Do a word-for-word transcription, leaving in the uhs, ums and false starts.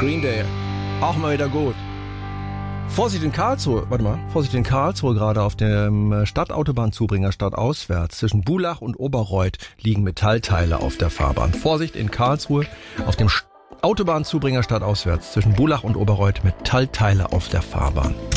Green Day. Auch mal wieder gut. Vorsicht in Karlsruhe, warte mal, Vorsicht in Karlsruhe gerade auf dem Stadtautobahnzubringer stadtauswärts. Zwischen Bulach und Oberreuth liegen Metallteile auf der Fahrbahn. Vorsicht in Karlsruhe auf dem Autobahnzubringer stadtauswärts. Zwischen Bulach und Oberreuth Metallteile auf der Fahrbahn.